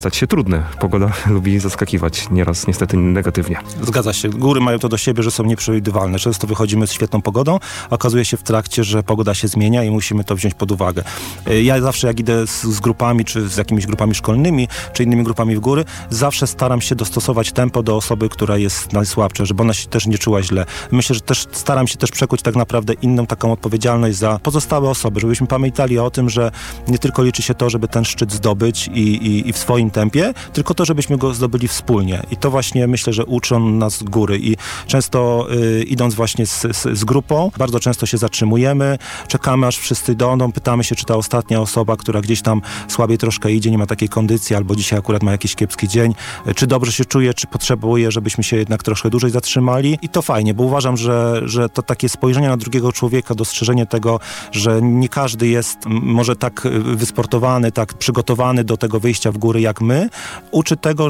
stać się trudne. Pogoda lubi zaskakiwać nieraz niestety negatywnie. Zgadza się. Góry mają to do siebie, że są nieprzewidywalne. Często wychodzimy z świetną pogodą, a okazuje się w trakcie, że pogoda się zmienia i musimy to wziąć pod uwagę. Ja zawsze jak idę z grupami, czy z jakimiś grupami szkolnymi, czy innymi grupami w góry, zawsze staram się dostosować tempo do osoby, która jest najsłabsza, żeby ona się też nie czuła źle. Myślę, że też staram się też przekuć tak naprawdę inną taką odpowiedzialność za pozostałe osoby, żebyśmy pamiętali o tym, że nie tylko liczy się to, żeby ten szczyt zdobyć i w swoim tempie, tylko to, żebyśmy go zdobyli wspólnie. I to właśnie myślę, że uczą nas góry i często idąc właśnie z grupą, bardzo często się zatrzymujemy, czekamy aż wszyscy dojdą, pytamy się, czy ta ostatnia osoba, która gdzieś tam słabiej troszkę idzie, nie ma takiej kondycji, albo dzisiaj akurat ma jakiś kiepski dzień, czy dobrze się czuje, czy potrzebuje, żebyśmy się jednak troszkę dłużej zatrzymali. I to fajnie, bo uważam, że to takie spojrzenie na drugiego człowieka, dostrzeżenie tego, że nie każdy jest może tak wysportowany, tak przygotowany do tego wyjścia w góry jak my, uczy tego,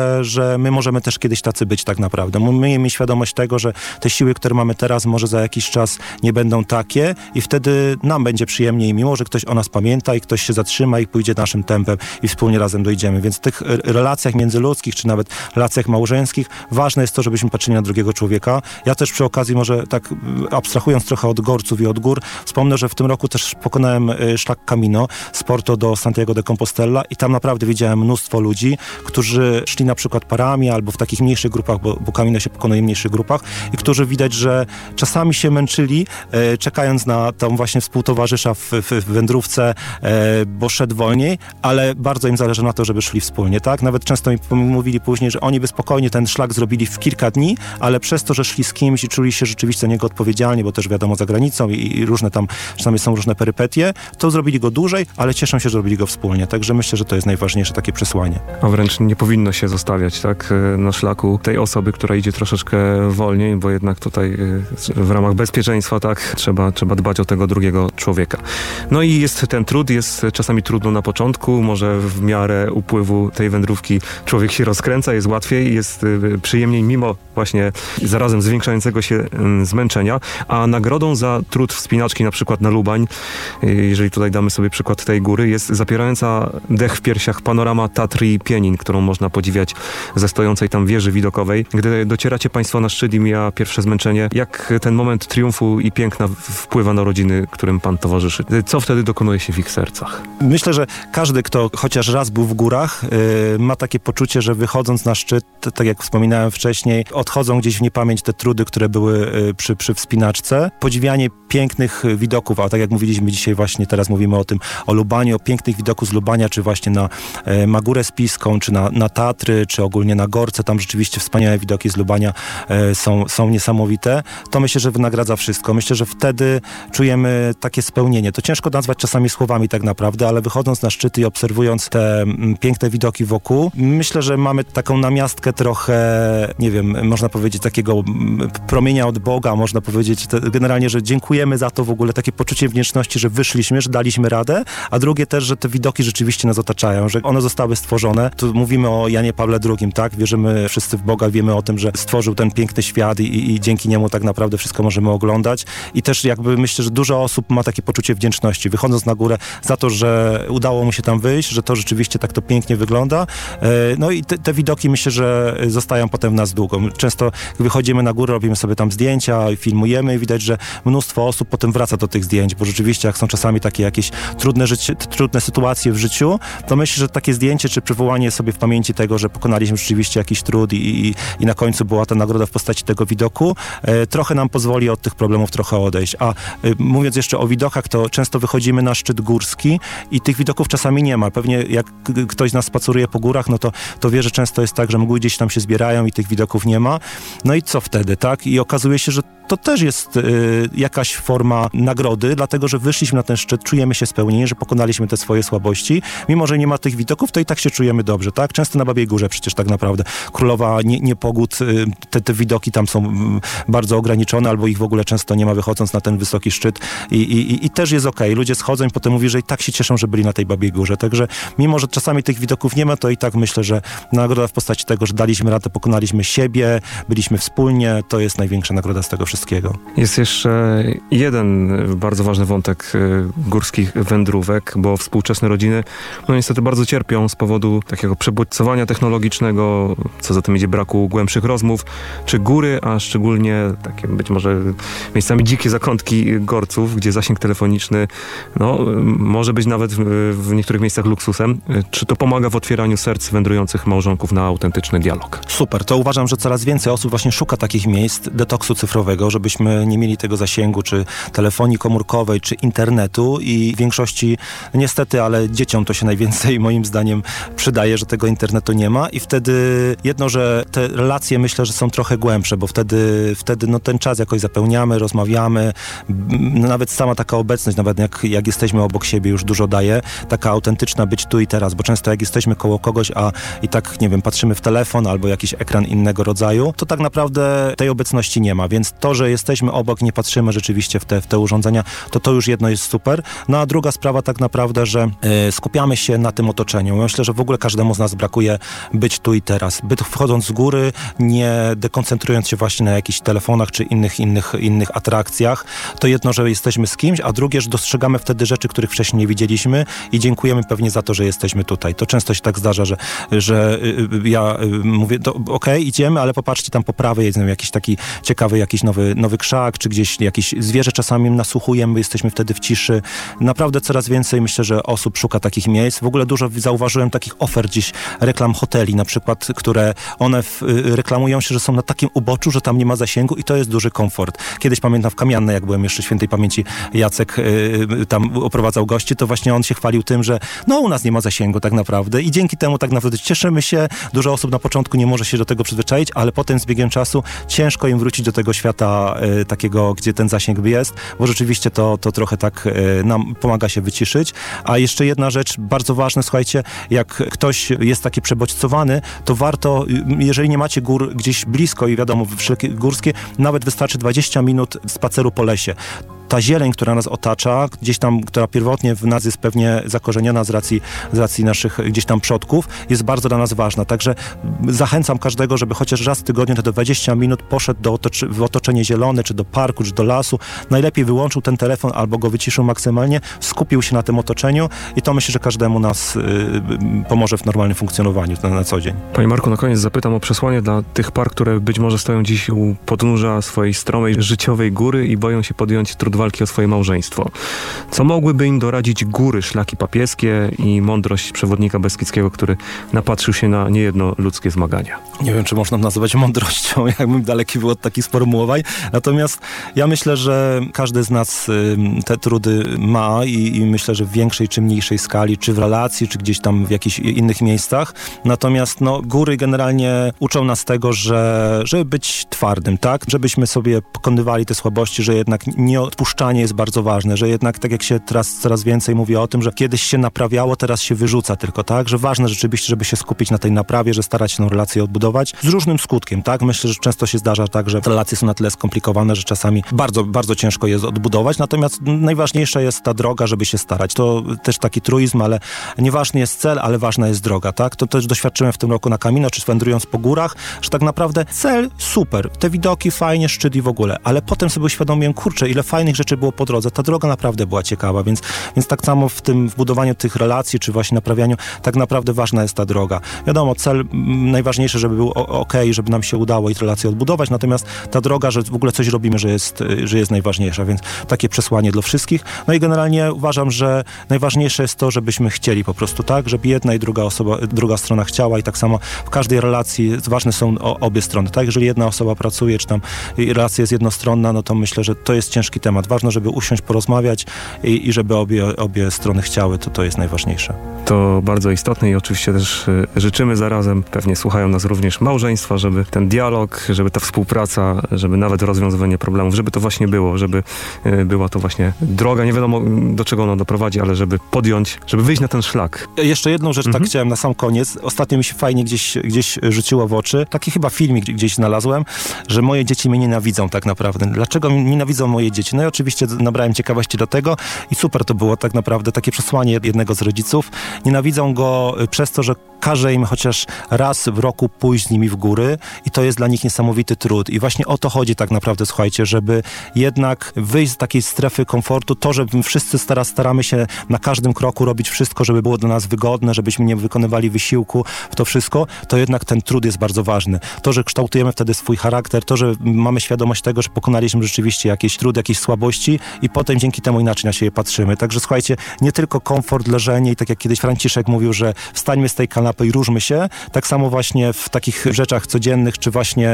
że my możemy też kiedyś tacy być tak naprawdę. My miejmy świadomość tego, że te siły, które mamy teraz, może za jakiś czas nie będą takie i wtedy nam będzie przyjemniej, mimo że ktoś o nas pamięta i ktoś się zatrzyma i pójdzie naszym tempem i wspólnie razem dojdziemy. Więc w tych relacjach międzyludzkich, czy nawet relacjach małżeńskich, ważne jest to, żebyśmy patrzyli na drugiego człowieka. Ja też przy okazji, może tak abstrahując trochę od gorców i od gór, wspomnę, że w tym roku też pokonałem szlak Camino z Porto do Santiago de Compostela i tam naprawdę widziałem mnóstwo ludzi, którzy szli na przykład parami albo w takich mniejszych grupach, bo Camino się pokonuje w mniejszych grupach i którzy widać, że czasami się męczyli, czekając na tą właśnie współtowarzysza w wędrówce, bo szedł wolniej, ale bardzo im zależy na to, żeby szli wspólnie, tak? Nawet często mi mówili później, że oni by spokojnie ten szlak zrobili w kilka dni, ale przez to, że szli z kimś i czuli się rzeczywiście za niego odpowiedzialni, bo też wiadomo za granicą i różne tam, czasami są różne perypetie, to zrobili go dłużej, ale cieszą się, że zrobili go wspólnie. Także myślę, że to jest najważniejsze takie przesłanie. A wręcz nie powinno się zostawiać, tak, na szlaku tej osoby, która idzie troszeczkę wolniej, bo jednak tutaj w ramach bezpieczeństwa, tak, trzeba dbać o tego drugiego człowieka. No i jest ten trud, jest czasami trudno na początku, może w miarę upływu tej wędrówki człowiek się rozkręca, jest łatwiej, jest przyjemniej, mimo właśnie zarazem zwiększającego się zmęczenia, a nagrodą za trud wspinaczki na przykład na Lubań, jeżeli tutaj damy sobie przykład tej góry, jest zapierająca dech w piersiach panorama Tatry i Pienin, którą można podziwiać ze stojącej tam wieży widokowej. Gdy docieracie Państwo na szczyt i mija pierwsze zmęczenie, jak ten moment triumfu i piękna wpływa na rodziny, którym Pan towarzyszy? Co wtedy dokonuje się w ich sercach? Myślę, że każdy, kto chociaż raz był w górach, ma takie poczucie, że wychodząc na szczyt, tak jak wspominałem wcześniej, odchodzą gdzieś w niepamięć te trudy, które były przy wspinaczce. Podziwianie pięknych widoków, a tak jak mówiliśmy dzisiaj właśnie, teraz mówimy o Lubaniu, o pięknych widoków z Lubania, czy właśnie na Magórę Spiską, czy na Tatry, czy ogólnie na Gorce, tam rzeczywiście wspaniałe widoki z Lubania są niesamowite. To myślę, że wynagradza wszystko. Myślę, że wtedy czujemy takie spełnienie. To ciężko nazwać czasami słowami tak naprawdę, ale wychodząc na szczyty i obserwując te piękne widoki wokół, myślę, że mamy taką namiastkę trochę, nie wiem, można powiedzieć takiego promienia od Boga, można powiedzieć generalnie, że dziękujemy za to w ogóle, takie poczucie wdzięczności, że wyszliśmy, że daliśmy radę, a drugie też, że te widoki rzeczywiście nas otaczają, że one zostały stworzone. Tu mówimy o Janie Pawle II, tak? Wierzymy wszyscy w Boga, wiemy o tym, że stworzył ten piękny świat i dzięki niemu tak naprawdę wszystko możemy oglądać. I też jakby myślę, że dużo osób ma takie poczucie wdzięczności, wychodząc na górę za to, że udało mu się tam wyjść, że to rzeczywiście tak to pięknie wygląda. No i te widoki myślę, że zostają potem w nas długo. Często jak wychodzimy na górę, robimy sobie tam zdjęcia, filmujemy i widać, że mnóstwo osób potem wraca do tych zdjęć, bo rzeczywiście jak są czasami takie jakieś trudne sytuacje w życiu, to myślę, że takie zdjęcie czy przywołanie sobie w pamięci tego, że pokonaliśmy rzeczywiście jakiś trud i na końcu była ta nagroda w postaci tego widoku, trochę nam pozwoli od tych problemów trochę odejść. A mówiąc jeszcze o widokach, to często wychodzimy na szczyt górski i tych widoków czasami nie ma. Pewnie jak ktoś nas spaceruje po górach, no to wie, że często jest tak, że mgły gdzieś tam się zbierają i tych widoków nie ma. No i co wtedy, tak? I okazuje się, że to też jest jakaś forma nagrody, dlatego, że wyszliśmy na ten szczyt, czujemy się spełnieni, że pokonaliśmy te swoje słabości. Mimo, że nie ma tych widoków, to i tak się czujemy dobrze, tak? Często na Babiej Górze przecież tak naprawdę Królowa Niepogód, te widoki tam są bardzo ograniczone, albo ich w ogóle często nie ma, wychodząc na ten wysoki szczyt i też jest okej. Ludzie schodzą i potem mówi, że i tak się cieszą, że byli na tej Babiej Górze. Także mimo, że czasami tych widoków nie ma, to i tak myślę, że nagroda w postaci tego, że daliśmy radę, pokonaliśmy siebie, byliśmy wspólnie, to jest największa nagroda z tego wszystkiego. Jest jeszcze jeden bardzo ważny wątek górskich wędrówek, bo współczesne rodziny no niestety bardzo cierpią z powodu takiego przebodźcowania technologicznego, co za tym idzie braku głębszych rozmów, czy góry, a szczególnie takie być może miejscami dzikie zakątki gorców, gdzie zasięg telefoniczny może być nawet w niektórych miejscach luksusem. Czy to pomaga w otwieraniu serc wędrujących małżonków na autentyczny dialog? Super, to uważam, że coraz więcej osób właśnie szuka takich miejsc detoksu cyfrowego, żebyśmy nie mieli tego zasięgu, czy telefonii komórkowej, czy internetu i w większości, niestety, ale dzieciom to się najwięcej moim zdaniem przydaje, że tego internetu nie ma i wtedy że te relacje myślę, że są trochę głębsze, bo wtedy ten czas jakoś zapełniamy, rozmawiamy, nawet sama taka obecność, nawet jak jesteśmy obok siebie już dużo daje, taka autentyczna być tu i teraz, bo często jak jesteśmy koło kogoś, a i tak, nie wiem, patrzymy w telefon albo jakiś ekran innego rodzaju, to tak naprawdę tej obecności nie ma, więc to, że jesteśmy obok, nie patrzymy rzeczywiście w te urządzenia, to już jedno jest super. No a druga sprawa tak naprawdę, że skupiamy się na tym otoczeniu. Myślę, że w ogóle każdemu z nas brakuje być tu i teraz. Wchodząc z góry, nie dekoncentrując się właśnie na jakichś telefonach czy innych atrakcjach, to jedno, że jesteśmy z kimś, a drugie, że dostrzegamy wtedy rzeczy, których wcześniej nie widzieliśmy i dziękujemy pewnie za to, że jesteśmy tutaj. To często się tak zdarza, że ja mówię, okej, idziemy, ale popatrzcie, tam po prawej jest jakiś taki ciekawy, jakiś nowy krzak, czy gdzieś jakieś zwierzę czasami nasłuchujemy, jesteśmy wtedy w ciszy. Naprawdę coraz więcej, myślę, że osób szuka takich miejsc. W ogóle dużo zauważyłem takich ofert gdzieś, reklam hoteli na przykład, które one reklamują się, że są na takim uboczu, że tam nie ma zasięgu i to jest duży komfort. Kiedyś pamiętam w Kamiannej, jak byłem jeszcze świętej pamięci, Jacek tam oprowadzał gości, to właśnie on się chwalił tym, że u nas nie ma zasięgu tak naprawdę i dzięki temu tak naprawdę cieszymy się. Dużo osób na początku nie może się do tego przyzwyczaić, ale potem z biegiem czasu ciężko im wrócić do tego świata takiego, gdzie ten zasięg jest, bo rzeczywiście to trochę tak nam pomaga się wyciszyć. A jeszcze jedna rzecz bardzo ważna, słuchajcie, jak ktoś jest taki przebodźcowany, to warto, jeżeli nie macie gór gdzieś blisko i wiadomo, wszelkie górskie, nawet wystarczy 20 minut spaceru po lesie. Ta zieleń, która nas otacza, gdzieś tam, która pierwotnie w nas jest pewnie zakorzeniona z racji naszych gdzieś tam przodków, jest bardzo dla nas ważna. Także zachęcam każdego, żeby chociaż raz w tygodniu te 20 minut poszedł w otoczenie zielone, czy do parku, czy do lasu. Najlepiej wyłączył ten telefon albo go wyciszył maksymalnie, skupił się na tym otoczeniu i to myślę, że każdemu nas pomoże w normalnym funkcjonowaniu na co dzień. Panie Marku, na koniec zapytam o przesłanie dla tych par, które być może stoją dziś u podnóża swojej stromej życiowej góry i boją się podjąć trud walki o swoje małżeństwo. Co mogłyby im doradzić góry, szlaki papieskie i mądrość przewodnika beskidzkiego, który napatrzył się na niejedno ludzkie zmagania? Nie wiem, czy można nazywać mądrością, jakbym daleki był od takich sformułowań. Natomiast ja myślę, że każdy z nas te trudy ma i myślę, że w większej czy mniejszej skali, czy w relacji, czy gdzieś tam w jakichś innych miejscach. Natomiast góry generalnie uczą nas tego, żeby być twardym, tak? Żebyśmy sobie pokonywali te słabości, że jednak nie odpuszczanie jest bardzo ważne, że jednak tak jak się teraz coraz więcej mówi o tym, że kiedyś się naprawiało, teraz się wyrzuca tylko, tak? Że ważne rzeczywiście, żeby się skupić na tej naprawie, że starać się tę relację odbudować z różnym skutkiem, tak? Myślę, że często się zdarza tak, że te relacje są na tyle skomplikowane, że czasami bardzo, bardzo ciężko je odbudować, natomiast najważniejsza jest ta droga, żeby się starać. To też taki truizm, ale nieważny jest cel, ale ważna jest droga, tak? To też doświadczyłem w tym roku na Camino, czy wędrując po górach, że tak naprawdę cel super, te widoki fajnie, szczyt i w ogóle, ale potem sobie uświadomiłem, kurczę, ile fajnych rzeczy było po drodze. Ta droga naprawdę była ciekawa, więc tak samo w budowaniu tych relacji, czy właśnie naprawianiu, tak naprawdę ważna jest ta droga. Wiadomo, cel najważniejszy, żeby był żeby nam się udało i relacje odbudować, natomiast ta droga, że w ogóle coś robimy, że jest najważniejsza, więc takie przesłanie dla wszystkich. No i generalnie uważam, że najważniejsze jest to, żebyśmy chcieli po prostu, tak, żeby jedna i druga strona chciała i tak samo w każdej relacji ważne są obie strony, tak, jeżeli jedna osoba pracuje, czy tam relacja jest jednostronna, no to myślę, że to jest ciężki temat. Ważne, żeby usiąść, porozmawiać i żeby obie strony chciały, to jest najważniejsze. To bardzo istotne i oczywiście też życzymy zarazem, pewnie słuchają nas również małżeństwa, żeby ten dialog, żeby ta współpraca, żeby nawet rozwiązywanie problemów, żeby to właśnie było, żeby była to właśnie droga, nie wiadomo do czego ona doprowadzi, ale żeby podjąć, żeby wyjść na ten szlak. Jeszcze jedną rzecz tak chciałem na sam koniec. Ostatnio mi się fajnie gdzieś rzuciło w oczy. Taki chyba filmik gdzieś znalazłem, że moje dzieci mnie nienawidzą tak naprawdę. Dlaczego nienawidzą moje dzieci? No i oczywiście nabrałem ciekawości do tego i super to było tak naprawdę takie przesłanie jednego z rodziców. Nienawidzą go przez to, że każe im chociaż raz w roku pójść z nimi w góry i to jest dla nich niesamowity trud. I właśnie o to chodzi tak naprawdę, słuchajcie, żeby jednak wyjść z takiej strefy komfortu, to, że my wszyscy staramy się na każdym kroku robić wszystko, żeby było dla nas wygodne, żebyśmy nie wykonywali wysiłku w to wszystko, to jednak ten trud jest bardzo ważny. To, że kształtujemy wtedy swój charakter, to, że mamy świadomość tego, że pokonaliśmy rzeczywiście jakiś trud, jakieś słabości i potem dzięki temu inaczej na siebie patrzymy. Także słuchajcie, nie tylko komfort, leżenie i tak jak kiedyś Franciszek mówił, że wstańmy z tej kanapy i różmy się, tak samo właśnie w takich rzeczach codziennych, czy właśnie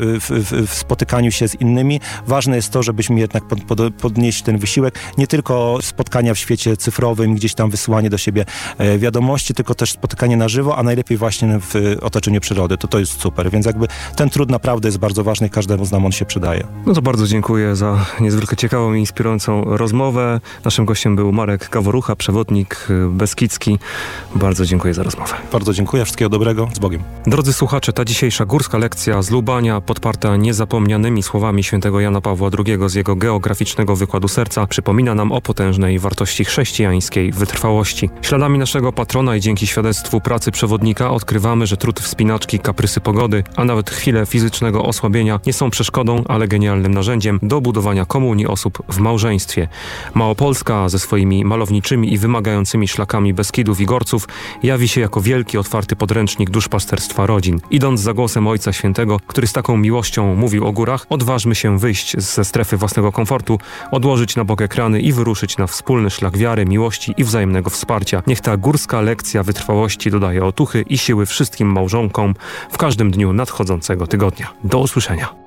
w spotykaniu się z innymi, ważne jest to, żebyśmy jednak podnieść ten wysiłek, nie tylko spotkania w świecie cyfrowym, gdzieś tam wysyłanie do siebie wiadomości, tylko też spotykanie na żywo, a najlepiej właśnie w otoczeniu przyrody. To jest super, więc jakby ten trud naprawdę jest bardzo ważny i każdemu z nam on się przydaje. No to bardzo dziękuję za niezwykle ciekawą i inspirującą rozmowę. Naszym gościem był Marek Gaworucha, przewodnik beskidzki. Bardzo dziękuję za rozmowę. Bardzo dziękuję, wszystkiego dobrego, z Bogiem. Drodzy słuchacze, ta dzisiejsza górska lekcja z Lubania, podparta niezapomnianymi słowami świętego Jana Pawła II z jego geograficznego wykładu serca, przypomina nam o potężnej wartości chrześcijańskiej wytrwałości. Śladami naszego patrona i dzięki świadectwu pracy przewodnika odkrywamy, że trud wspinaczki, kaprysy pogody, a nawet chwile fizycznego osłabienia nie są przeszkodą, ale genialnym narzędziem do budowania komunii osób w małżeństwie. Małopolska ze swoimi malowniczymi i wymagającymi szlakami Beskidów i Gorców jawi się jako wielki, otwarty podręcznik duszpasterstwa rodzin. Idąc za głosem Ojca Świętego, który z taką miłością mówił o górach, odważmy się wyjść ze strefy własnego komfortu, odłożyć na bok ekrany i wyruszyć na wspólny szlak wiary, miłości i wzajemnego wsparcia. Niech ta górska lekcja wytrwałości dodaje otuchy i siły wszystkim małżonkom w każdym dniu nadchodzącego tygodnia. Do usłyszenia.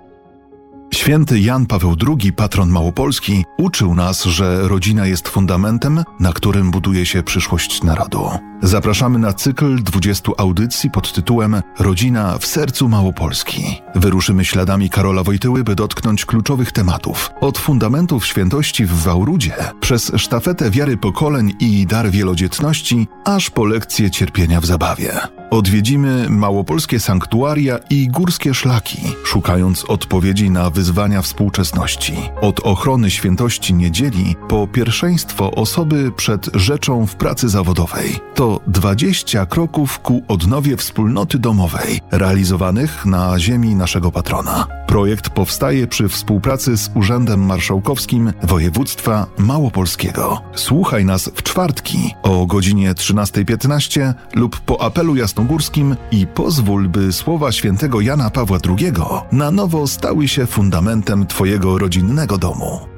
Święty Jan Paweł II, patron Małopolski, uczył nas, że rodzina jest fundamentem, na którym buduje się przyszłość narodu. Zapraszamy na cykl 20 audycji pod tytułem Rodzina w sercu Małopolski. Wyruszymy śladami Karola Wojtyły, by dotknąć kluczowych tematów. Od fundamentów świętości w Wałrudzie, przez sztafetę wiary pokoleń i dar wielodzietności, aż po lekcje cierpienia w zabawie. Odwiedzimy małopolskie sanktuaria i górskie szlaki, szukając odpowiedzi na wyzwania współczesności. Od ochrony świętości niedzieli po pierwszeństwo osoby przed rzeczą w pracy zawodowej. To 20 kroków ku odnowie wspólnoty domowej, realizowanych na ziemi naszego patrona. Projekt powstaje przy współpracy z Urzędem Marszałkowskim Województwa Małopolskiego. Słuchaj nas w czwartki o godzinie 13:15 lub po apelu jasnogórskim i pozwól, by słowa świętego Jana Pawła II na nowo stały się fundamentem Twojego rodzinnego domu.